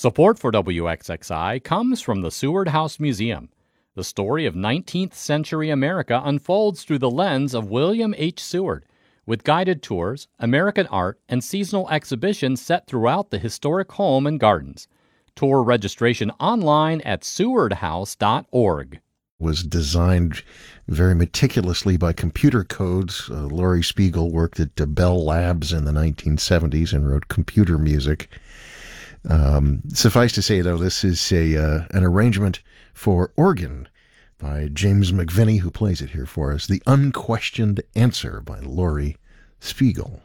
Support for WXXI comes from the Seward House Museum. The story of 19th century America unfolds through the lens of William H. Seward, with guided tours, American art, and seasonal exhibitions set throughout the historic home and gardens. Tour registration online at sewardhouse.org. Was designed very meticulously by computer codes. Laurie Spiegel worked at Bell Labs in the 1970s and wrote computer music. Suffice to say, though, this is an arrangement for organ by James McVinney, who plays it here for us. The Unquestioned Answer by Laurie Spiegel.